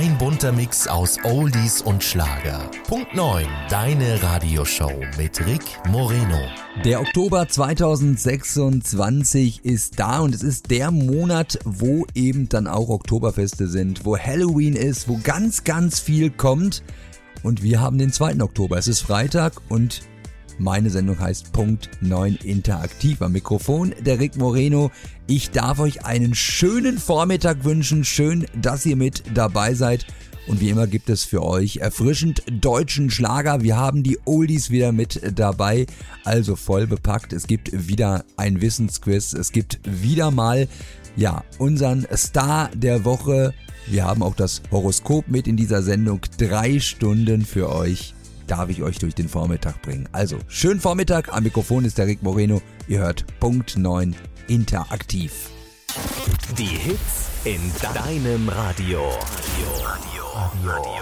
Ein bunter Mix aus Oldies und Schlager. Punkt 9, deine Radioshow mit Rick Moreno. Der Oktober 2026 ist da und es ist der Monat, wo eben dann auch Oktoberfeste sind, wo Halloween ist, wo ganz, ganz viel kommt. Und wir haben den 2. Oktober. Es ist Freitag und meine Sendung heißt Punkt 9 Interaktiv. Am Mikrofon der Rick Moreno. Ich darf euch einen schönen Vormittag wünschen. Schön, dass ihr mit dabei seid. Und wie immer gibt es für euch erfrischend deutschen Schlager. Wir haben die Oldies wieder mit dabei, also voll bepackt. Es gibt wieder ein Wissensquiz. Es gibt wieder mal, unseren Star der Woche. Wir haben auch das Horoskop mit in dieser Sendung. 3 Stunden für euch darf ich euch durch den Vormittag bringen. Also, schönen Vormittag. Am Mikrofon ist der Rick Moreno. Ihr hört Punkt 9 Interaktiv. Die Hits in deinem Radio.